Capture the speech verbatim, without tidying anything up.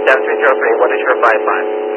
seven three zero three, what is your five five?